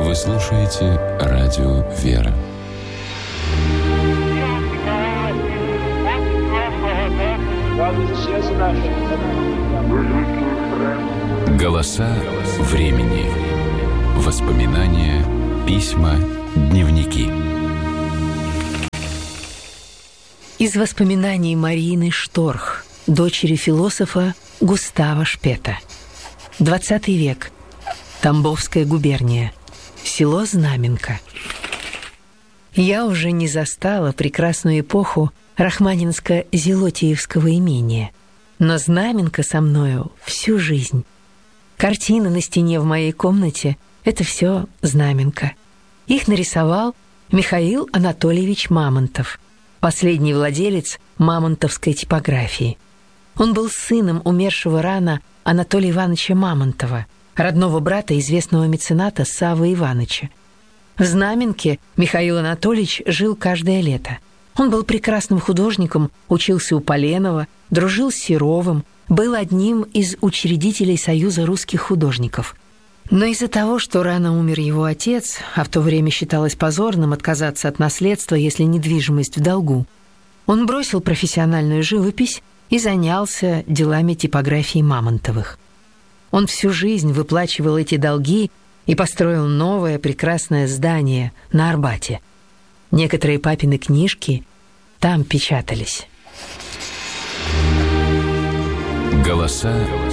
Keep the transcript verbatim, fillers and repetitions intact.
Вы слушаете радио «Вера». Голоса времени. Воспоминания, письма, дневники. Из воспоминаний Марины Шторх, дочери философа Густава Шпета. двадцатый век. Тамбовская губерния. Село Знаменка. Я уже не застала прекрасную эпоху рахманинско-зелотиевского имения, но Знаменка со мною всю жизнь. Картины на стене в моей комнате — это все Знаменка. Их нарисовал Михаил Анатольевич Мамонтов, последний владелец мамонтовской типографии. Он был сыном умершего рано Анатолия Ивановича Мамонтова, родного брата известного мецената Саввы Ивановича. В Знаменке Михаил Анатольевич жил каждое лето. Он был прекрасным художником, учился у Поленова, дружил с Серовым, был одним из учредителей Союза русских художников. Но из-за того, что рано умер его отец, а в то время считалось позорным отказаться от наследства, если недвижимость в долгу, он бросил профессиональную живопись и занялся делами типографии Мамонтовых. Он всю жизнь выплачивал эти долги и построил новое прекрасное здание на Арбате. Некоторые папины книжки там печатались. Голоса